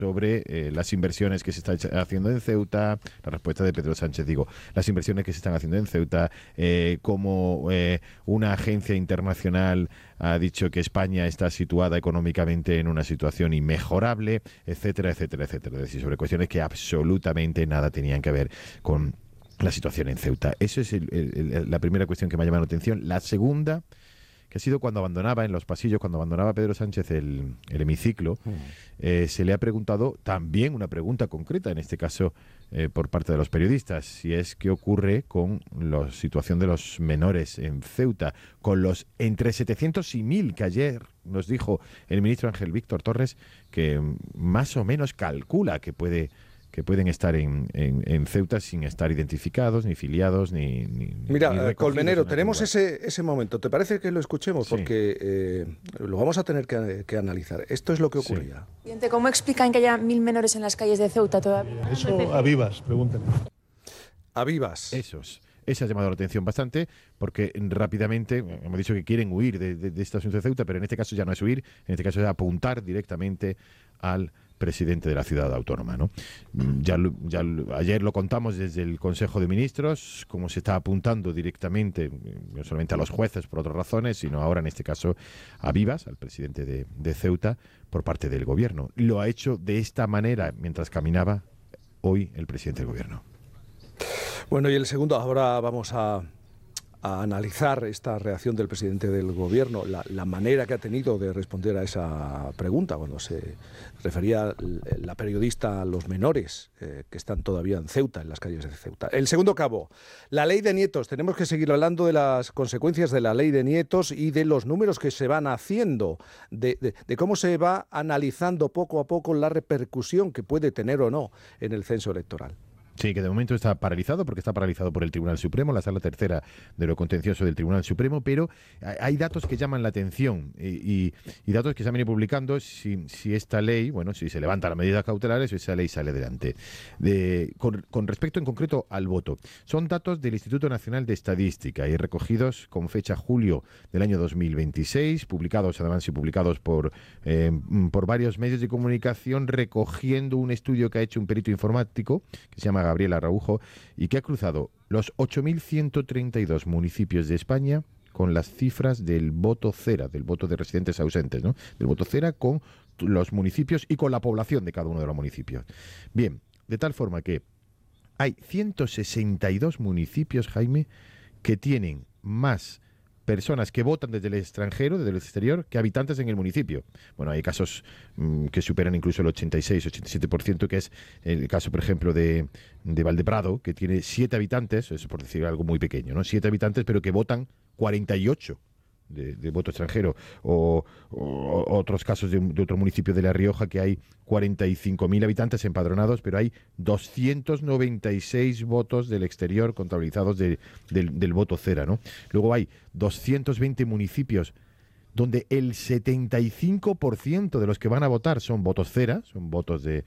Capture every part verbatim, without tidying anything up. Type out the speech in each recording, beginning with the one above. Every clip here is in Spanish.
sobre eh, las inversiones que se están haciendo en Ceuta, la respuesta de Pedro Sánchez, digo, las inversiones que se están haciendo en Ceuta, eh, como eh, una agencia internacional ha dicho que España está situada económicamente en una situación inmejorable, etcétera, etcétera, etcétera. Es decir, sobre cuestiones que absolutamente nada tenían que ver con la situación en Ceuta. Esa es el, el, el, la primera cuestión que me ha llamado la atención. La segunda, que ha sido cuando abandonaba en los pasillos, cuando abandonaba Pedro Sánchez el, el hemiciclo, mm. eh, se le ha preguntado también una pregunta concreta, en este caso eh, por parte de los periodistas, si es qué ocurre con la situación de los menores en Ceuta, con los entre setecientos y mil que ayer nos dijo el ministro Ángel Víctor Torres, que más o menos calcula que puede... que pueden estar en, en, en Ceuta sin estar identificados, ni filiados, ni... ni Mira, ni Colmenero, tenemos ese, ese momento. ¿Te parece que lo escuchemos? Sí. Porque eh, lo vamos a tener que, que analizar. Esto es lo que ocurría. Sí. ¿Cómo explican que haya mil menores en las calles de Ceuta todavía? Eso a vivas, pregúntenle. A vivas. Esos. Esa ha llamado la atención bastante porque rápidamente hemos dicho que quieren huir de, de, de este asunto de Ceuta, pero en este caso ya no es huir, en este caso es apuntar directamente al presidente de la ciudad autónoma, ¿no? Ya, ya ayer lo contamos desde el Consejo de Ministros, cómo se está apuntando directamente, no solamente a los jueces por otras razones, sino ahora en este caso a Vivas, al presidente de, de Ceuta, por parte del gobierno. Lo ha hecho de esta manera mientras caminaba hoy el presidente del gobierno. Bueno, y el segundo, ahora vamos a... a analizar esta reacción del presidente del gobierno, la, la manera que ha tenido de responder a esa pregunta cuando se refería la periodista a los menores eh, que están todavía en Ceuta, en las calles de Ceuta. El segundo cabo, la ley de nietos. Tenemos que seguir hablando de las consecuencias de la ley de nietos y de los números que se van haciendo, de, de, de cómo se va analizando poco a poco la repercusión que puede tener o no en el censo electoral. Sí, que de momento está paralizado porque está paralizado por el Tribunal Supremo, la sala tercera de lo contencioso del Tribunal Supremo, pero hay datos que llaman la atención y, y, y datos que se han venido publicando si, si esta ley, bueno, si se levantan las medidas cautelares o esa ley sale adelante. De, con, con respecto en concreto al voto, son datos del Instituto Nacional de Estadística y recogidos con fecha julio del año dos mil veintiséis, publicados además y publicados por, eh, por varios medios de comunicación, recogiendo un estudio que ha hecho un perito informático que se llama Gabriel Araujo, y que ha cruzado los ocho mil ciento treinta y dos municipios de España con las cifras del voto cera, del voto de residentes ausentes, ¿no? Del voto cera con los municipios y con la población de cada uno de los municipios. Bien, de tal forma que hay ciento sesenta y dos municipios, Jaime, que tienen más personas que votan desde el extranjero, desde el exterior, que habitantes en el municipio. Bueno, hay casos mmm, que superan incluso el ochenta y seis, ochenta y siete por ciento, que es el caso, por ejemplo, de, de Valdeprado, que tiene siete habitantes, eso por decir algo muy pequeño, ¿no? Siete habitantes, pero que votan cuarenta y ocho de, de voto extranjero. O, o otros casos de, de otro municipio de La Rioja, que hay cuarenta y cinco mil habitantes empadronados, pero hay doscientos noventa y seis votos del exterior contabilizados de, del, del voto cera, ¿no? Luego hay doscientos veinte municipios donde el setenta y cinco por ciento de los que van a votar son votos cera, son votos de,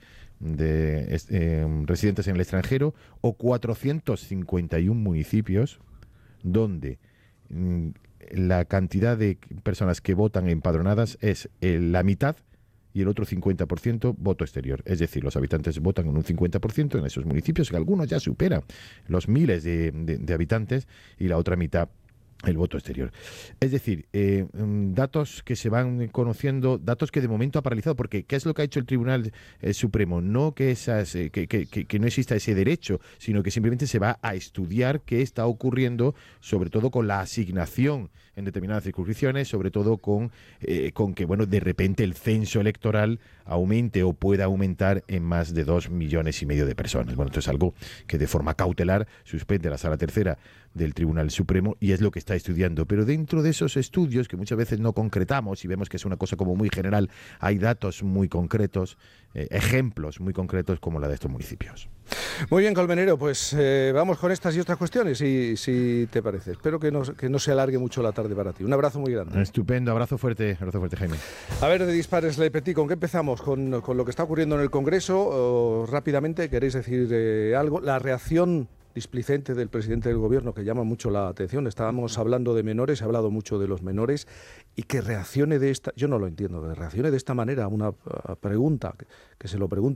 de eh, residentes en el extranjero, o cuatrocientos cincuenta y uno municipios donde mm, la cantidad de personas que votan empadronadas es eh, la mitad y el otro cincuenta por ciento voto exterior. Es decir, los habitantes votan en un cincuenta por ciento en esos municipios, que algunos ya superan los miles de, de, de habitantes, y la otra mitad el voto exterior. Es decir, eh, datos que se van conociendo, datos que de momento ha paralizado, porque ¿qué es lo que ha hecho el Tribunal eh, Supremo? No que, esas, eh, que, que, que no exista ese derecho, sino que simplemente se va a estudiar qué está ocurriendo, sobre todo con la asignación en determinadas circunscripciones, sobre todo con, eh, con que, bueno, de repente el censo electoral aumente o pueda aumentar en más de dos millones y medio de personas. Bueno, esto es algo que de forma cautelar suspende la Sala Tercera del Tribunal Supremo y es lo que está estudiando. Pero dentro de esos estudios, que muchas veces no concretamos y vemos que es una cosa como muy general, hay datos muy concretos, eh, ejemplos muy concretos como la de estos municipios. Muy bien, Colmenero, pues eh, vamos con estas y otras cuestiones, si, si te parece. Espero que no, que no se alargue mucho la tarde para ti. Un abrazo muy grande. Estupendo, abrazo fuerte, abrazo fuerte, Jaime. A ver, de Dispares Le Petit, ¿con qué empezamos? ¿Con, con lo que está ocurriendo en el Congreso? O, rápidamente, ¿queréis decir eh, algo? La reacción displicente del presidente del Gobierno que llama mucho la atención. Estábamos hablando de menores, he hablado mucho de los menores, y que reaccione de esta, yo no lo entiendo, que reaccione de esta manera a una a pregunta, que, que se lo pregunte